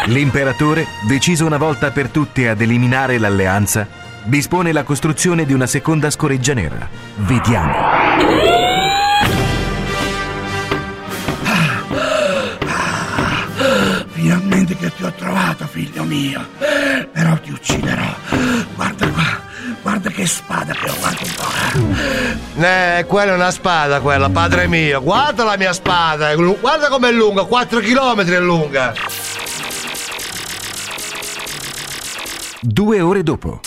L'imperatore, deciso una volta per tutte ad eliminare l'alleanza, dispone la costruzione di una seconda scoreggia nera. Vediamo. Finalmente che ti ho trovato, figlio mio. Però ti ucciderò. Guarda qua. Guarda che spada che ho, guarda un po'. Quella è una spada, quella, padre mio. Guarda la mia spada, guarda com'è lunga, 4 chilometri è lunga. 2 ore dopo.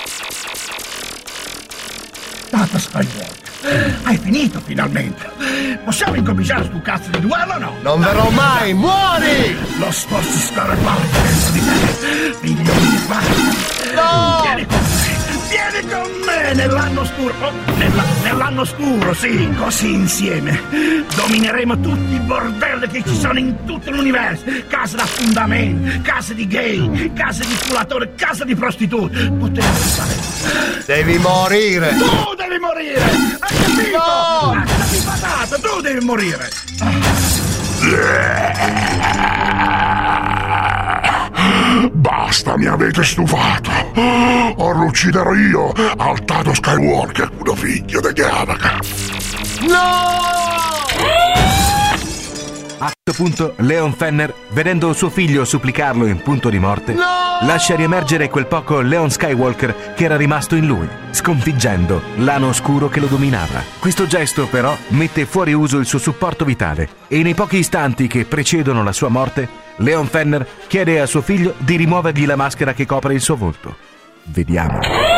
Tata Skywalker, hai finito finalmente. Possiamo incominciare sto cazzo di duello o no? Non verrò mai, muori! Lo sposto scarabale dentro di te. Figlio mio, guarda. No! Vieni con me nell'anno scuro. Nell'anno scuro, sì. Così insieme domineremo tutti i bordelli che ci sono in tutto l'universo. Case da fundamento, case di gay, case di culatori, case di prostitute. Tutte le cose. Devi morire. Tu devi morire. Hai capito? No! Lasciati patata, tu devi morire. Basta, mi avete stufato. Ora lo ucciderò io, Altato Skywalker, uno figlio di Gavaca. No! A questo punto Leon Fenner, vedendo suo figlio supplicarlo in punto di morte, lascia riemergere quel poco Leon Skywalker che era rimasto in lui, sconfiggendo l'ano oscuro che lo dominava. Questo gesto però mette fuori uso il suo supporto vitale e nei pochi istanti che precedono la sua morte Leon Fenner chiede a suo figlio di rimuovergli la maschera che copre il suo volto. Vediamo.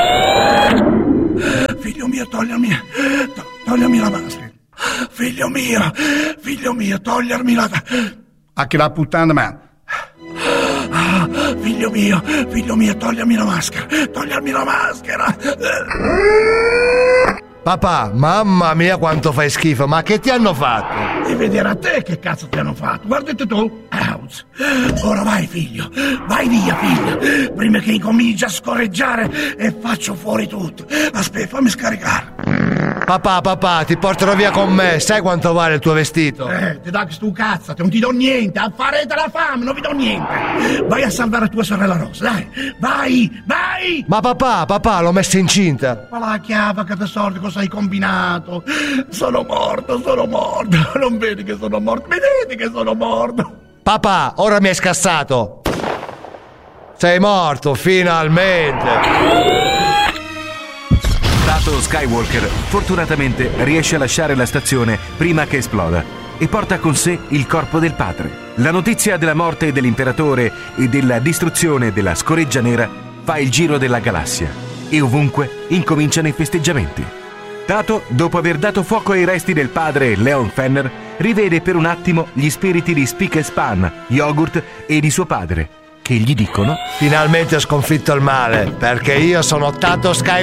Figlio mio, togliermi la maschera. Figlio mio, togliermi la... A che la puttana, man. Figlio mio, togliermi la maschera. Papà, mamma mia quanto fai schifo, ma che ti hanno fatto? E vedere a te che cazzo ti hanno fatto. Guardate tu. Ouch. Ora vai, figlio. Vai via, figlio. Prima che incominci a scorreggiare e faccio fuori tutto. Aspetta, fammi scaricare. Papà, ti porterò via con me. Sai quanto vale il tuo vestito? Ti dà questo cazzo, non ti do niente. Farete la fame, non vi do niente. Vai a salvare tua sorella Rosa, dai. Vai. Ma papà, l'ho messa incinta. Ma la chiava che tesoro, cosa hai combinato? Sono morto. Non vedi che sono morto? Vedete che sono morto? Papà, ora mi hai scassato. Sei morto, finalmente. Tato Skywalker fortunatamente riesce a lasciare la stazione prima che esploda e porta con sé il corpo del padre. La notizia della morte dell'imperatore e della distruzione della scoreggia nera fa il giro della galassia e ovunque incominciano i festeggiamenti. Tato, dopo aver dato fuoco ai resti del padre Leon Fenner, rivede per un attimo gli spiriti di Spick e Span, Yogurt e di suo padre, che gli dicono: finalmente ho sconfitto il male, perché io sono Tato Skywalker.